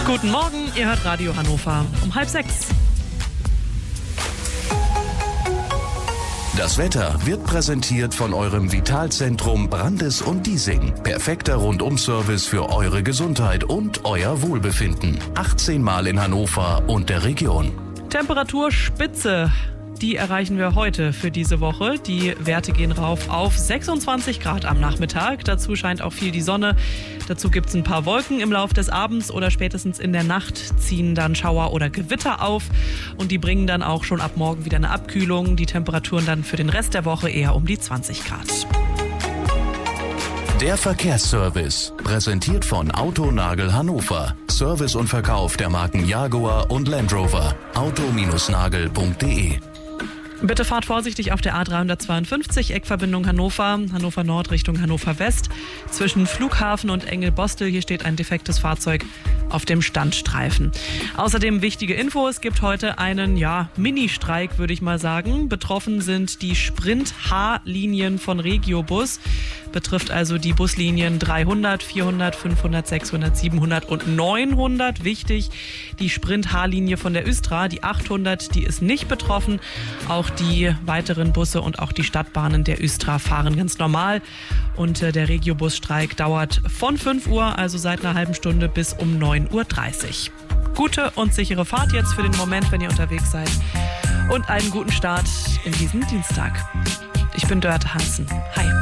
Guten Morgen, ihr hört Radio Hannover um 5:30. Das Wetter wird präsentiert von eurem Vitalzentrum Brandes und Diesing. Perfekter Rundum-Service für eure Gesundheit und euer Wohlbefinden. 18 Mal in Hannover und der Region. Temperaturspitze, die erreichen wir heute für diese Woche. Die Werte gehen rauf auf 26 Grad am Nachmittag. Dazu scheint auch viel die Sonne. Dazu gibt es ein paar Wolken im Laufe des Abends oder spätestens in der Nacht ziehen dann Schauer oder Gewitter auf. Und die bringen dann auch schon ab morgen wieder eine Abkühlung. Die Temperaturen dann für den Rest der Woche eher um die 20 Grad. Der Verkehrsservice, präsentiert von Autonagel Hannover. Service und Verkauf der Marken Jaguar und Land Rover. auto-nagel.de. Bitte fahrt vorsichtig auf der A352, Eckverbindung Hannover, Hannover Nord Richtung Hannover West. Zwischen Flughafen und Engelbostel, hier steht ein defektes Fahrzeug auf dem Standstreifen. Außerdem wichtige Info, es gibt heute einen Mini-Streik, würde ich mal sagen. Betroffen sind die Sprint-H-Linien von Regiobus. Betrifft also die Buslinien 300, 400, 500, 600, 700 und 900. Wichtig, die Sprint-H-Linie von der Östra, die 800, die ist nicht betroffen. Auch die weiteren Busse und auch die Stadtbahnen der Östra fahren ganz normal. Und der Regiobus-Streik dauert von 5 Uhr, also seit einer halben Stunde, bis um 9:30 Uhr. Gute und sichere Fahrt jetzt für den Moment, wenn ihr unterwegs seid. Und einen guten Start in diesen Dienstag. Ich bin Dörte Hansen. Hi.